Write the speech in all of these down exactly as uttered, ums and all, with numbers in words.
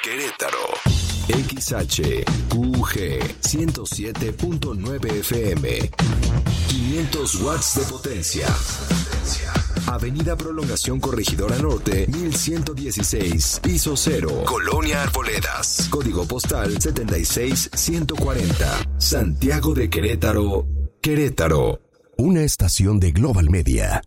Querétaro. X H U G ciento siete punto nueve F M. quinientos watts de potencia. Avenida Prolongación Corregidora Norte, mil ciento dieciséis, piso cero, Colonia Arboledas. Código postal setenta y seis ciento cuarenta. Santiago de Querétaro, Querétaro. Una estación de Global Media.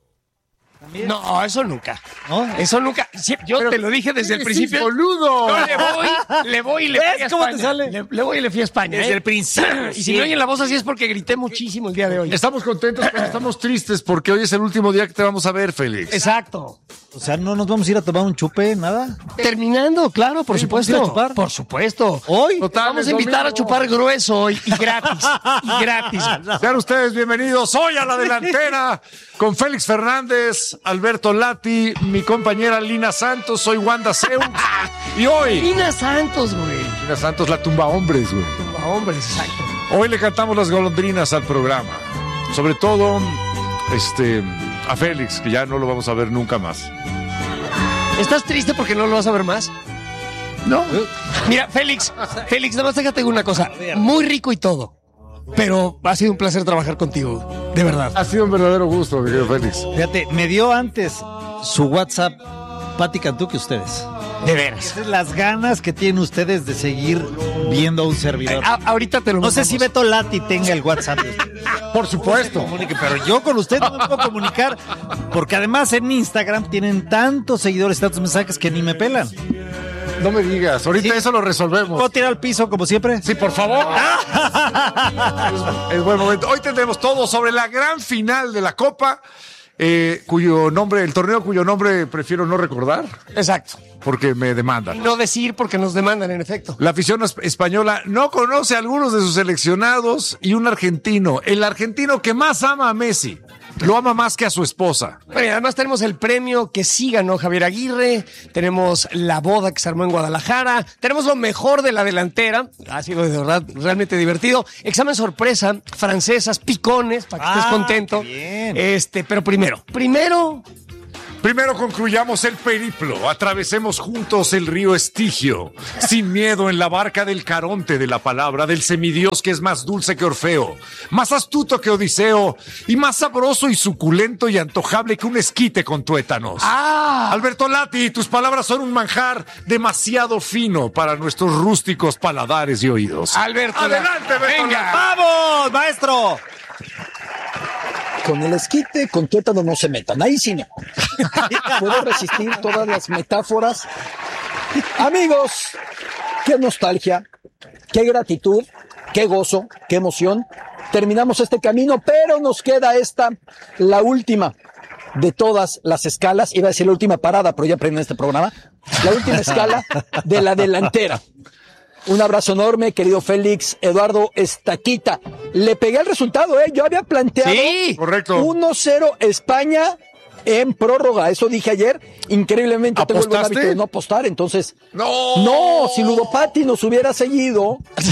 No, eso nunca. ¿No? Eso nunca. Sí, yo Pero, te lo dije desde el principio. ¡Boludo! No, le voy, le voy y le fui a ¿Ves cómo España. te sale? Le, le voy y le fui a España. Desde ¿eh? el principio. Y si no oyen la voz así es porque grité muchísimo el día de hoy. Estamos contentos, pero estamos tristes porque hoy es el último día que te vamos a ver, Félix. Exacto. O sea, ¿no nos vamos a ir a tomar un chupe? ¿Nada? Terminando, claro, por Sí, supuesto. ¿vamos a ir a chupar? Por supuesto. ¿Hoy? Total, Vamos a es invitar domingo. a chupar grueso hoy y gratis. Y gratis. Sean ustedes bienvenidos hoy a la delantera con Félix Fernández, Alberto Lati, mi compañera Lina Santos, soy Wanda Zeus. Y hoy, Lina Santos, güey. Lina Santos, la tumba hombres, güey. Tumba hombres, exacto. Hoy le cantamos las golondrinas al programa. Sobre todo, este, a Félix, que ya no lo vamos a ver nunca más. ¿Estás triste porque no lo vas a ver más? No. Mira, Félix, Félix, nada más déjate una cosa. Muy rico y todo. Pero ha sido un placer trabajar contigo. De verdad. Ha sido un verdadero gusto, mi querido Félix. Fíjate, me dio antes su WhatsApp Pati Cantú que ustedes. De veras. Esas son las ganas que tienen ustedes de seguir viendo a un servidor. A- ahorita te lo No sé si mandamos. Beto Lati tenga el WhatsApp de ustedes. Por supuesto. Comunique, pero yo con usted no me puedo comunicar, porque además en Instagram tienen tantos seguidores, tantos mensajes que ni me pelan. No me digas, ahorita Sí. eso lo resolvemos. ¿Puedo tirar al piso como siempre? Sí, por favor. es, es buen momento. Hoy tendremos todo sobre la gran final de la Copa, eh, cuyo nombre, el torneo cuyo nombre prefiero no recordar, Exacto. porque me Y demandan. no decir porque nos demandan, en efecto. La afición es- española no conoce a algunos de sus seleccionados y un argentino, el argentino que más ama a Messi, lo ama más que a su esposa. Bueno, y además tenemos el premio que sí ganó Javier Aguirre, tenemos la boda que se armó en Guadalajara, tenemos lo mejor de la delantera, ha sido de verdad realmente divertido, examen sorpresa, francesas, picones, para que Ah, estés contento. qué bien. Este, pero primero, primero, Primero concluyamos el periplo, atravesemos juntos el río Estigio, sin miedo en la barca del Caronte de la palabra, del semidios que es más dulce que Orfeo, más astuto que Odiseo, y más sabroso y suculento y antojable que un esquite con tuétanos. ah, Alberto Lati, tus palabras son un manjar demasiado fino para nuestros rústicos paladares y oídos. Alberto. Adelante, Beto venga. Lati. ¡Vamos, maestro! Con el esquite, con tuétano no se metan, ahí sí no. Puedo resistir todas las metáforas. Amigos, qué nostalgia, qué gratitud, qué gozo, qué emoción. Terminamos este camino, pero nos queda esta, la última de todas las escalas. Iba a decir la última parada, pero ya aprendí en este programa. La última escala de la delantera. Un abrazo enorme, querido Félix Eduardo Estaquita. Le pegué el resultado, ¿eh? Yo había planteado Sí, correcto. uno cero España en prórroga. Eso dije ayer. Increíblemente tengo el buen ¿Apostaste? hábito de no apostar, entonces... No. No, si Ludopati nos hubiera seguido...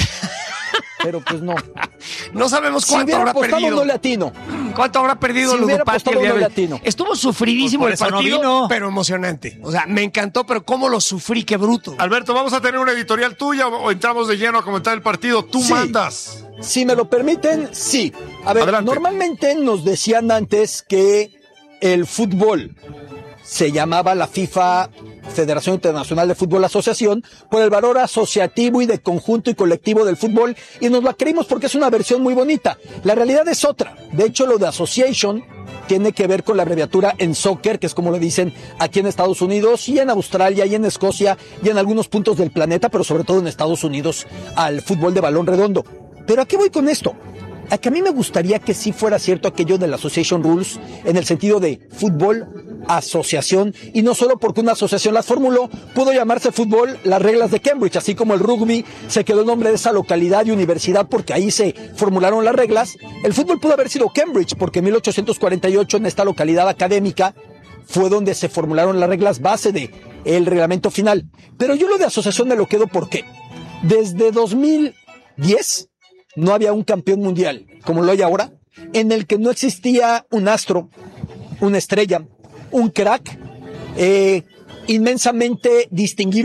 Pero pues no. No sabemos Si cuánto hubiera habrá apostado perdido. no le atino. ¿Cuánto habrá perdido Si hubiera Ludopati apostado el día no de le hoy? atino. Estuvo sufridísimo Pues por el eso no partido, vino. pero emocionante. O sea, me encantó, pero cómo lo sufrí, qué bruto. Alberto, ¿vamos a tener una editorial tuya o entramos de lleno a comentar el partido? Tú Sí. mandas. Si me lo permiten, sí. A ver, Adelante. normalmente nos decían antes que el fútbol se llamaba la FIFA Federación Internacional de Fútbol Asociación por el valor asociativo y de conjunto y colectivo del fútbol, y nos la creímos porque es una versión muy bonita. La realidad es otra. De hecho, lo de association tiene que ver con la abreviatura en soccer, que es como le dicen aquí en Estados Unidos y en Australia y en Escocia y en algunos puntos del planeta, pero sobre todo en Estados Unidos, al fútbol de balón redondo. Pero ¿a qué voy con esto? A que a mí me gustaría que sí fuera cierto aquello de la Association Rules, en el sentido de fútbol, asociación, y no solo porque una asociación las formuló, pudo llamarse fútbol las reglas de Cambridge, así como el rugby se quedó el nombre de esa localidad y universidad porque ahí se formularon las reglas. El fútbol pudo haber sido Cambridge, porque en mil ochocientos cuarenta y ocho en esta localidad académica fue donde se formularon las reglas base de el reglamento final. Pero yo lo de asociación me lo quedo porque desde dos mil diez no había un campeón mundial, como lo hay ahora, en el que no existía un astro, una estrella, un crack eh, inmensamente distinguible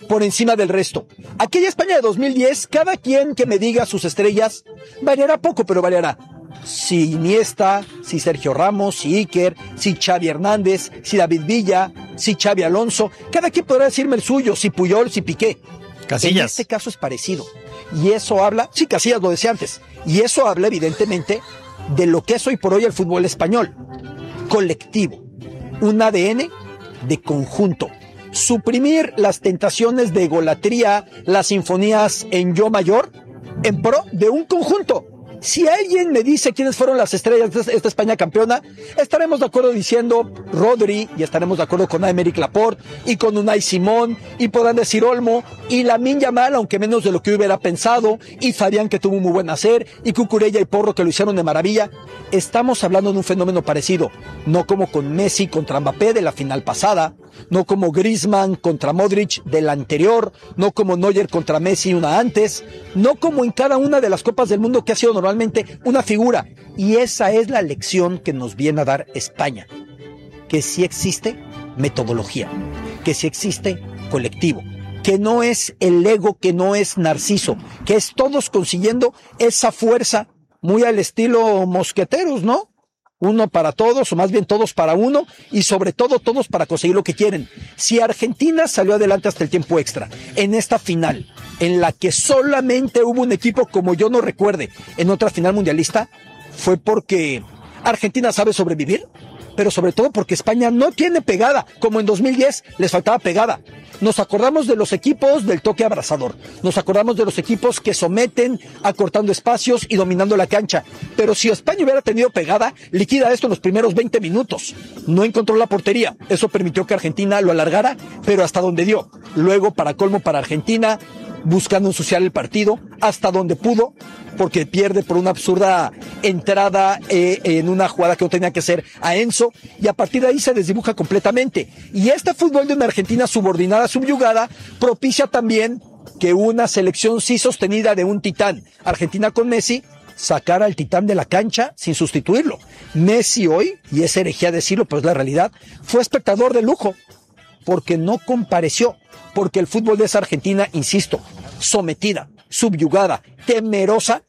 por encima del resto. Aquella España de dos mil diez, cada quien que me diga sus estrellas, variará poco, pero variará. Si Iniesta, si Sergio Ramos, si Iker, si Xavi Hernández, si David Villa, si Xavi Alonso, cada quien podrá decirme el suyo, si Puyol, si Piqué. Casillas. En este caso es parecido. Y eso habla, sí, Casillas lo decía antes, y eso habla evidentemente de lo que es hoy por hoy el fútbol español. Colectivo. Un A D N de conjunto. Suprimir las tentaciones de egolatría, las sinfonías en yo mayor, en pro de un conjunto. Si alguien me dice quiénes fueron las estrellas de esta España campeona, estaremos de acuerdo diciendo Rodri, y estaremos de acuerdo con Aymeric Laporte, y con Unai Simón, y podrán decir Olmo, y Lamine Yamal, aunque menos de lo que hubiera pensado, y Fabián, que tuvo un muy buen hacer, y Cucurella y Porro, que lo hicieron de maravilla. Estamos hablando de un fenómeno parecido, no como con Messi contra Mbappé de la final pasada, no como Griezmann contra Modric de la anterior, no como Neuer contra Messi una antes, no como en cada una de las Copas del Mundo que ha sido normalmente una figura. Y esa es la lección que nos viene a dar España, que sí existe metodología, que sí existe colectivo, que no es el ego, que no es Narciso, que es todos consiguiendo esa fuerza muy al estilo mosqueteros, ¿no? Uno para todos, o más bien todos para uno, y sobre todo todos para conseguir lo que quieren. Si Argentina salió adelante hasta el tiempo extra, en esta final, en la que solamente hubo un equipo como yo no recuerde en otra final mundialista, fue porque Argentina sabe sobrevivir, pero sobre todo porque España no tiene pegada, como en dos mil diez les faltaba pegada. Nos acordamos de los equipos del toque abrazador, nos acordamos de los equipos que someten acortando espacios y dominando la cancha, pero si España hubiera tenido pegada, liquida esto en los primeros veinte minutos. No encontró la portería, eso permitió que Argentina lo alargara, pero hasta donde dio. Luego, para colmo para Argentina, buscando ensuciar el partido hasta donde pudo, porque pierde por una absurda entrada eh, en una jugada que no tenía que ser a Enzo, y a partir de ahí se desdibuja completamente. Y este fútbol de una Argentina subordinada, subyugada, propicia también que una selección sí sostenida de un titán, Argentina con Messi, sacara al titán de la cancha sin sustituirlo. Messi hoy, y es herejía decirlo, pero es la realidad, fue espectador de lujo, porque no compareció, porque el fútbol de esa Argentina, insisto, sometida, subyugada, temerosa,